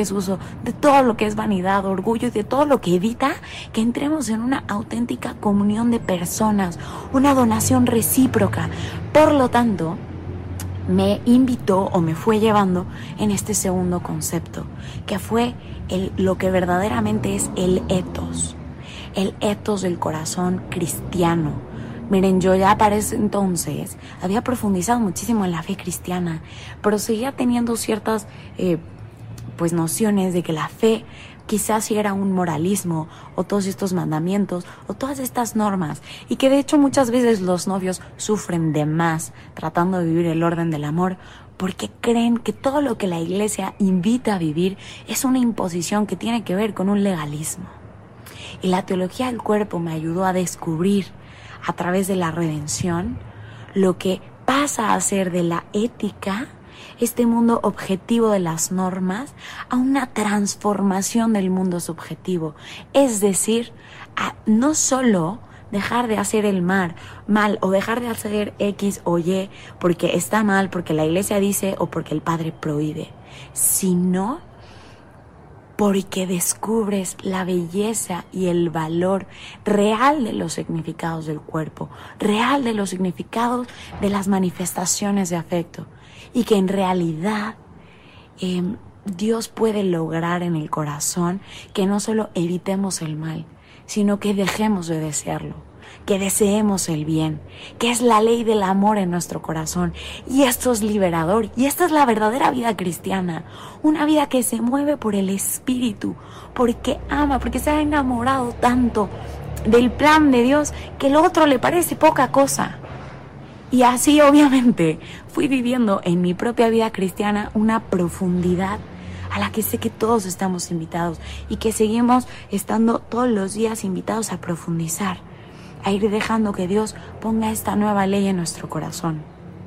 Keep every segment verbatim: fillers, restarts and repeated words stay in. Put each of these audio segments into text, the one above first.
que es uso, de todo lo que es vanidad, orgullo y de todo lo que evita que entremos en una auténtica comunión de personas, una donación recíproca. Por lo tanto, me invitó o me fue llevando en este segundo concepto, que fue el, lo que verdaderamente es el ethos, el ethos del corazón cristiano. Miren, yo ya para ese entonces había profundizado muchísimo en la fe cristiana, pero seguía teniendo ciertas eh, pues nociones de que la fe quizás sí era un moralismo, o todos estos mandamientos, o todas estas normas, y que de hecho muchas veces los novios sufren de más tratando de vivir el orden del amor, porque creen que todo lo que la iglesia invita a vivir es una imposición que tiene que ver con un legalismo. Y la teología del cuerpo me ayudó a descubrir, a través de la redención, lo que pasa a ser de la ética, este mundo objetivo de las normas, a una transformación del mundo subjetivo. Es decir, a no solo dejar de hacer el mal, mal o dejar de hacer X o Y porque está mal, porque la iglesia dice o porque el padre prohíbe, sino porque descubres la belleza y el valor real de los significados del cuerpo, real de los significados de las manifestaciones de afecto, y que en realidad eh, Dios puede lograr en el corazón que no solo evitemos el mal, sino que dejemos de desearlo, que deseemos el bien, que es la ley del amor en nuestro corazón. Y esto es liberador, y esta es la verdadera vida cristiana, una vida que se mueve por el Espíritu, porque ama, porque se ha enamorado tanto del plan de Dios que el otro le parece poca cosa. Y así obviamente fui viviendo en mi propia vida cristiana una profundidad a la que sé que todos estamos invitados y que seguimos estando todos los días invitados a profundizar, a ir dejando que Dios ponga esta nueva ley en nuestro corazón.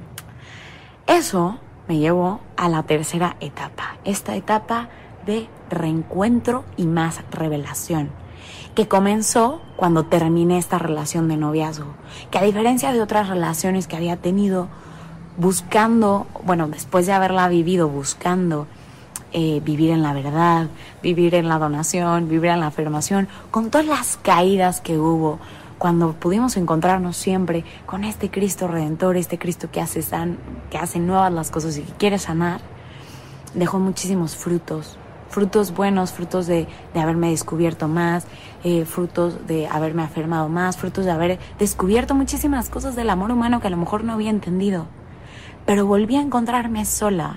Eso me llevó a la tercera etapa, esta etapa de reencuentro y más revelación, que comenzó cuando terminé esta relación de noviazgo, que a diferencia de otras relaciones que había tenido, buscando, bueno, después de haberla vivido, buscando eh, vivir en la verdad, vivir en la donación, vivir en la afirmación, con todas las caídas que hubo, cuando pudimos encontrarnos siempre con este Cristo Redentor, este Cristo que hace, san, que hace nuevas las cosas y que quiere sanar, dejó muchísimos frutos, frutos buenos, frutos de, de haberme descubierto más, eh, frutos de haberme afirmado más, frutos de haber descubierto muchísimas cosas del amor humano que a lo mejor no había entendido. Pero volví a encontrarme sola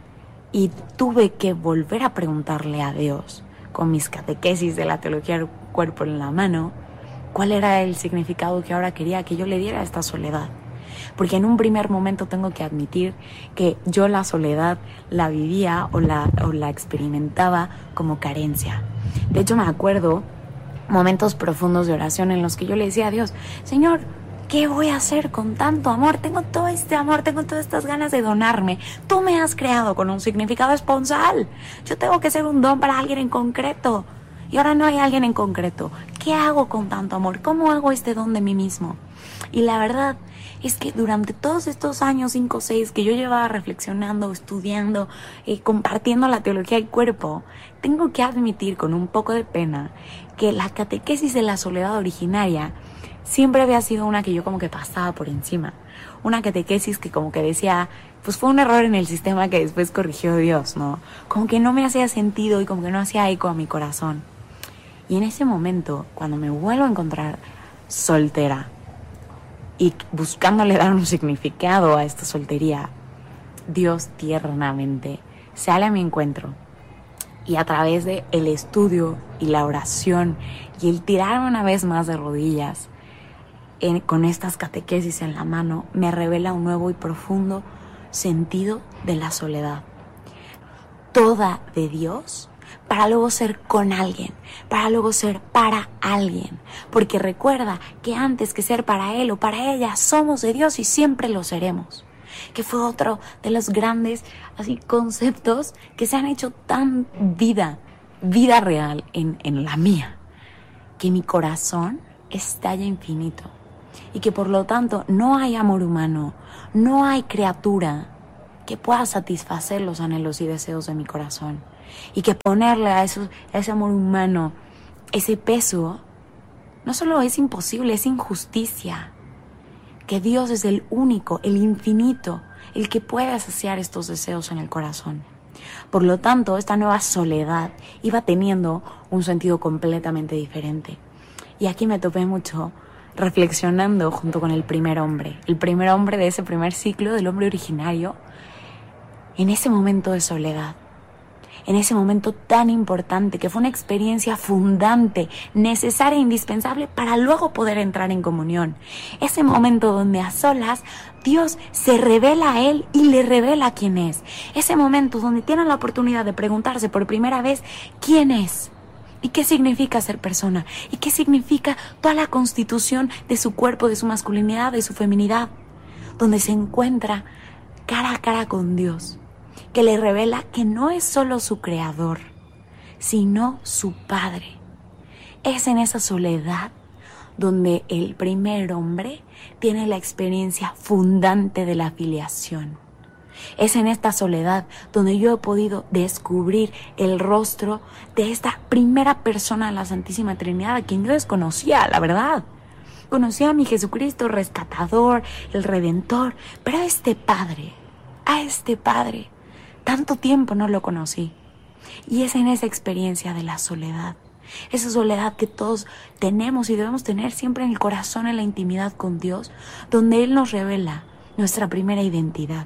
y tuve que volver a preguntarle a Dios, con mis catequesis de la teología del cuerpo en la mano, cuál era el significado que ahora quería que yo le diera a esta soledad. Porque en un primer momento tengo que admitir que yo la soledad la vivía o la, o la experimentaba como carencia. De hecho, me acuerdo momentos profundos de oración en los que yo le decía a Dios, Señor, ¿qué voy a hacer con tanto amor? Tengo todo este amor, tengo todas estas ganas de donarme. Tú me has creado con un significado esponsal. Yo tengo que ser un don para alguien en concreto. Y ahora no hay alguien en concreto. ¿Qué hago con tanto amor? ¿Cómo hago este don de mí mismo? Y la verdad es que durante todos estos años, cinco o seis, que yo llevaba reflexionando, estudiando, eh, compartiendo la teología del cuerpo, tengo que admitir con un poco de pena que la catequesis de la soledad originaria siempre había sido una que yo como que pasaba por encima. Una catequesis que como que decía, pues fue un error en el sistema que después corrigió Dios, ¿no? Como que no me hacía sentido y como que no hacía eco a mi corazón. Y en ese momento, cuando me vuelvo a encontrar soltera y buscándole dar un significado a esta soltería, Dios tiernamente sale a mi encuentro y a través de el estudio y la oración y el tirarme una vez más de rodillas en, con estas catequesis en la mano, me revela un nuevo y profundo sentido de la soledad. Toda de Dios, para luego ser con alguien, para luego ser para alguien. Porque recuerda que antes que ser para él o para ella, somos de Dios y siempre lo seremos. Que fue otro de los grandes así conceptos que se han hecho tan vida, vida real en, en la mía. Que mi corazón estalla infinito. Y que por lo tanto no hay amor humano, no hay criatura que pueda satisfacer los anhelos y deseos de mi corazón. Y que ponerle a, eso, a ese amor humano ese peso, no solo es imposible, es injusticia. Que Dios es el único, el infinito, el que puede saciar estos deseos en el corazón. Por lo tanto, esta nueva soledad iba teniendo un sentido completamente diferente. Y aquí me topé mucho reflexionando junto con el primer hombre, el primer hombre de ese primer ciclo, del hombre originario, en ese momento de soledad, en ese momento tan importante que fue una experiencia fundante, necesaria e indispensable para luego poder entrar en comunión. Ese momento donde a solas Dios se revela a él y le revela quién es. Ese momento donde tienen la oportunidad de preguntarse por primera vez quién es. ¿Y qué significa ser persona? ¿Y qué significa toda la constitución de su cuerpo, de su masculinidad, de su feminidad? Donde se encuentra cara a cara con Dios, que le revela que no es solo su creador, sino su padre. Es en esa soledad donde el primer hombre tiene la experiencia fundante de la filiación. Es en esta soledad donde yo he podido descubrir el rostro de esta primera persona de la Santísima Trinidad, a quien yo desconocía, la verdad. Conocía a mi Jesucristo rescatador, el Redentor, pero a este Padre, a este Padre, tanto tiempo no lo conocí. Y es en esa experiencia de la soledad, esa soledad que todos tenemos y debemos tener siempre en el corazón, en la intimidad con Dios, donde Él nos revela nuestra primera identidad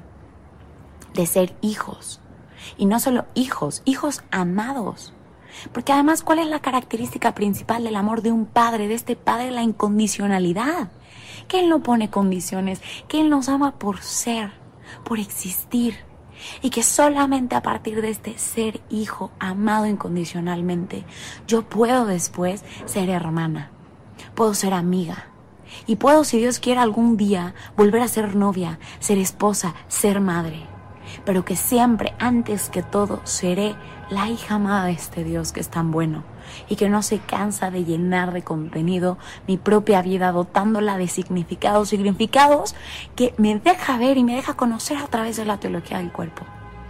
de ser hijos. Y no solo hijos, hijos amados. Porque además, ¿cuál es la característica principal del amor de un padre, de este padre? La incondicionalidad. Que Él no pone condiciones, que Él nos ama por ser, por existir. Y que solamente a partir de este ser hijo amado incondicionalmente, yo puedo después ser hermana, puedo ser amiga. Y puedo, si Dios quiere, algún día volver a ser novia, ser esposa, ser madre. Pero que siempre, antes que todo, seré la hija amada de este Dios que es tan bueno y que no se cansa de llenar de contenido mi propia vida, dotándola de significados, significados que me deja ver y me deja conocer a través de la teología del cuerpo.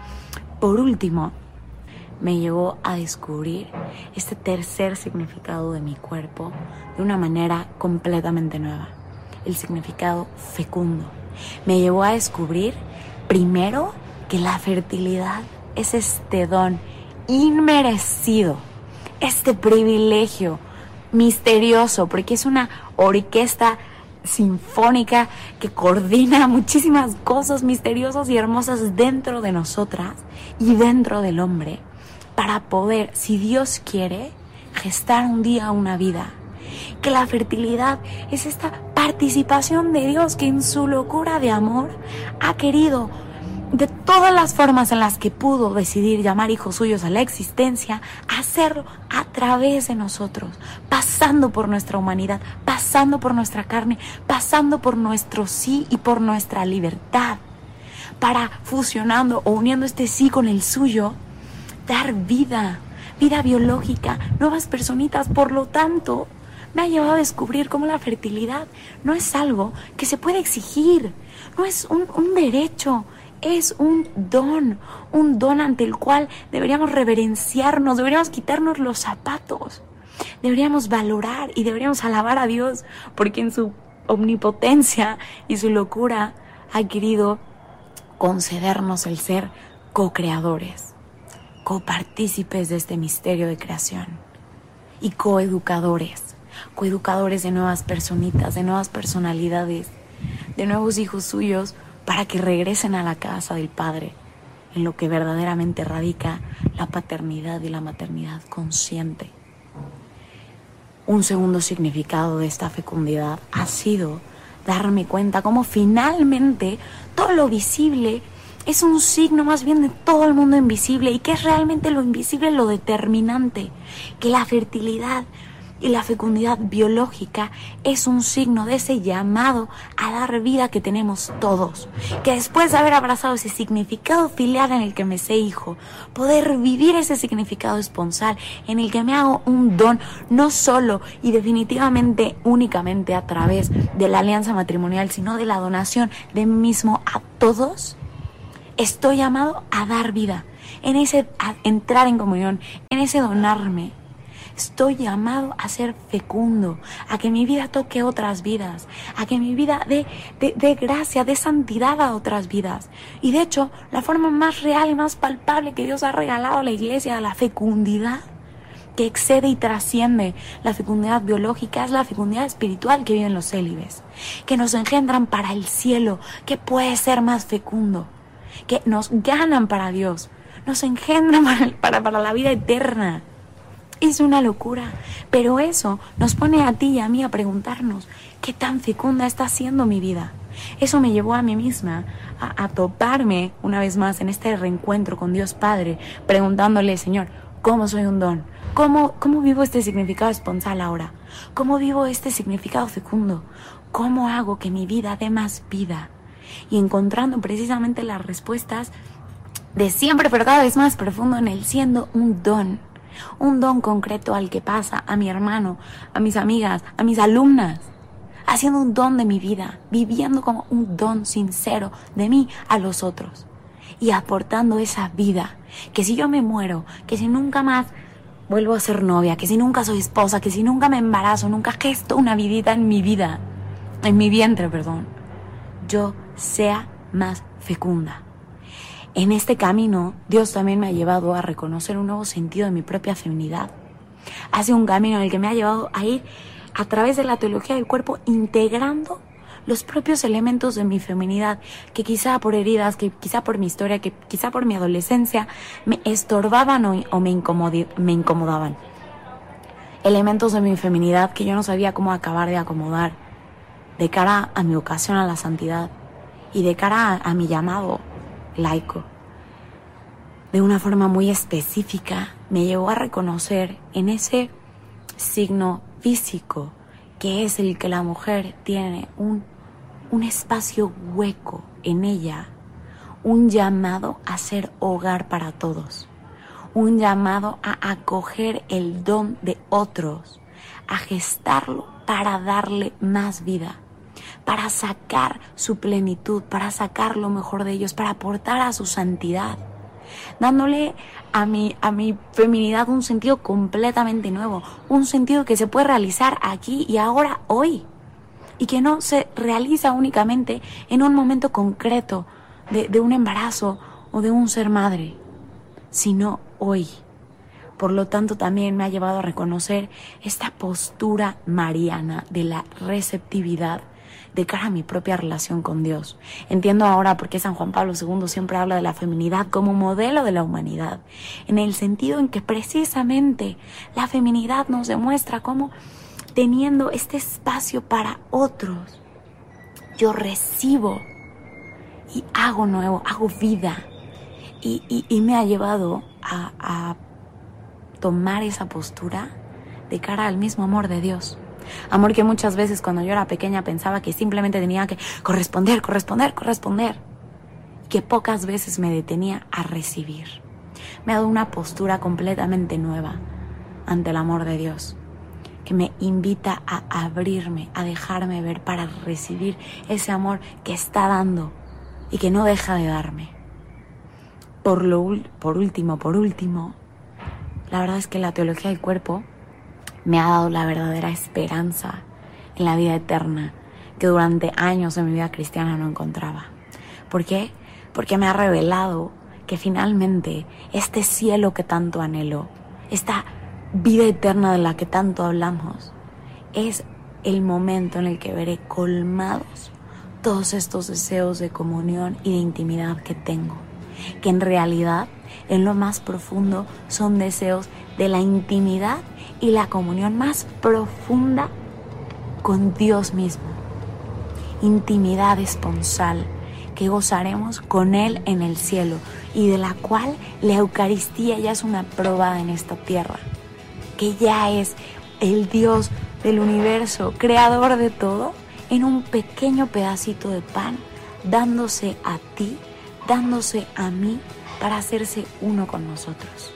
Por último, me llevó a descubrir este tercer significado de mi cuerpo de una manera completamente nueva, el significado fecundo. Me llevó a descubrir, primero, que la fertilidad es este don inmerecido, este privilegio misterioso, porque es una orquesta sinfónica que coordina muchísimas cosas misteriosas y hermosas dentro de nosotras y dentro del hombre, para poder, si Dios quiere, gestar un día una vida. Que la fertilidad es esta participación de Dios que en su locura de amor ha querido, de todas las formas en las que pudo decidir llamar hijos suyos a la existencia, hacerlo a través de nosotros, pasando por nuestra humanidad, pasando por nuestra carne, pasando por nuestro sí y por nuestra libertad, para, fusionando o uniendo este sí con el suyo, dar vida, vida biológica, nuevas personitas. Por lo tanto, me ha llevado a descubrir cómo la fertilidad no es algo que se puede exigir, no es un, un derecho. Es un don, un don ante el cual deberíamos reverenciarnos, deberíamos quitarnos los zapatos, deberíamos valorar y deberíamos alabar a Dios, porque en su omnipotencia y su locura ha querido concedernos el ser co-creadores, copartícipes de este misterio de creación y coeducadores, coeducadores de nuevas personitas, de nuevas personalidades, de nuevos hijos suyos, para que regresen a la casa del Padre, en lo que verdaderamente radica la paternidad y la maternidad consciente. Un segundo significado de esta fecundidad ha sido darme cuenta cómo finalmente todo lo visible es un signo más bien de todo el mundo invisible, y que es realmente lo invisible lo determinante, que la fertilidad y la fecundidad biológica es un signo de ese llamado a dar vida que tenemos todos. Que después de haber abrazado ese significado filial en el que me sé hijo, poder vivir ese significado esponsal en el que me hago un don, no solo y definitivamente únicamente a través de la alianza matrimonial, sino de la donación de mí mismo a todos. Estoy llamado a dar vida. en ese a entrar en comunión, en ese donarme. Estoy llamado a ser fecundo, a que mi vida toque otras vidas, a que mi vida dé de, de gracia, dé santidad a otras vidas. Y de hecho, la forma más real y más palpable que Dios ha regalado a la iglesia, la fecundidad, que excede y trasciende la fecundidad biológica, es la fecundidad espiritual que viven los célibes, que nos engendran para el cielo, que puede ser más fecundo, que nos ganan para Dios, nos engendran para, para, para la vida eterna. Es una locura, pero eso nos pone a ti y a mí a preguntarnos qué tan fecunda está siendo mi vida. Eso me llevó a mí misma a, a toparme una vez más en este reencuentro con Dios Padre, preguntándole, Señor, ¿cómo soy un don? ¿Cómo, cómo vivo este significado esponsal ahora? ¿Cómo vivo este significado fecundo? ¿Cómo hago que mi vida dé más vida? Y encontrando precisamente las respuestas de siempre, pero cada vez más profundo en el siendo un don. Un don concreto al que pasa, a mi hermano, a mis amigas, a mis alumnas, haciendo un don de mi vida, viviendo como un don sincero de mí a los otros y aportando esa vida, que si yo me muero, que si nunca más vuelvo a ser novia, que si nunca soy esposa, que si nunca me embarazo, nunca gesto una vidita en mi vida, en mi vientre, perdón, yo sea más fecunda. En este camino, Dios también me ha llevado a reconocer un nuevo sentido de mi propia feminidad. Ha sido un camino en el que me ha llevado a ir a través de la teología del cuerpo integrando los propios elementos de mi feminidad, que quizá por heridas, que quizá por mi historia, que quizá por mi adolescencia, me estorbaban o, o me, incomodi- me incomodaban. Elementos de mi feminidad que yo no sabía cómo acabar de acomodar de cara a mi vocación a la santidad y de cara a, a mi llamado laico. De una forma muy específica me llevó a reconocer en ese signo físico que es el que la mujer tiene un, un espacio hueco en ella, un llamado a ser hogar para todos, un llamado a acoger el don de otros, a gestarlo para darle más vida, para sacar su plenitud, para sacar lo mejor de ellos, para aportar a su santidad, dándole a mi, a mi feminidad un sentido completamente nuevo, un sentido que se puede realizar aquí y ahora, hoy, y que no se realiza únicamente en un momento concreto de, de un embarazo o de un ser madre, sino hoy. Por lo tanto, también me ha llevado a reconocer esta postura mariana de la receptividad de cara a mi propia relación con Dios. Entiendo ahora por qué San Juan Pablo segundo siempre habla de la feminidad como modelo de la humanidad, en el sentido en que precisamente la feminidad nos demuestra cómo, teniendo este espacio para otros, yo recibo y hago nuevo, hago vida. Y, y, y me ha llevado a, a tomar esa postura de cara al mismo amor de Dios. Amor que muchas veces cuando yo era pequeña pensaba que simplemente tenía que corresponder, corresponder, corresponder. Que pocas veces me detenía a recibir. Me ha dado una postura completamente nueva ante el amor de Dios, que me invita a abrirme, a dejarme ver para recibir ese amor que está dando y que no deja de darme. Por, lo, por último, por último, la verdad es que la teología del cuerpo me ha dado la verdadera esperanza en la vida eterna que durante años en mi vida cristiana no encontraba. ¿Por qué? Porque me ha revelado que finalmente este cielo que tanto anhelo, esta vida eterna de la que tanto hablamos, es el momento en el que veré colmados todos estos deseos de comunión y de intimidad que tengo, que en realidad en lo más profundo son deseos de la intimidad y la comunión más profunda con Dios mismo. Intimidad esponsal que gozaremos con Él en el cielo y de la cual la Eucaristía ya es una prueba en esta tierra, que ya es el Dios del universo, creador de todo, en un pequeño pedacito de pan, dándose a ti, dándose a mí para hacerse uno con nosotros.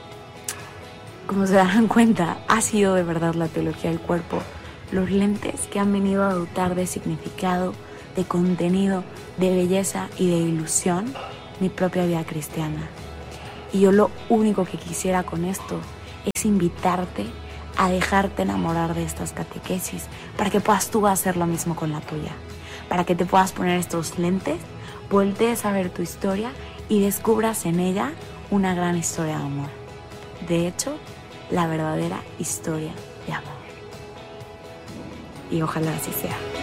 Como se darán cuenta, ha sido de verdad la teología del cuerpo los lentes que han venido a dotar de significado, de contenido, de belleza y de ilusión mi propia vida cristiana. Y yo lo único que quisiera con esto es invitarte a dejarte enamorar de estas catequesis para que puedas tú hacer lo mismo con la tuya, para que te puedas poner estos lentes, voltees a ver tu historia y descubras en ella una gran historia de amor. De hecho, la verdadera historia de amor. Y ojalá así sea.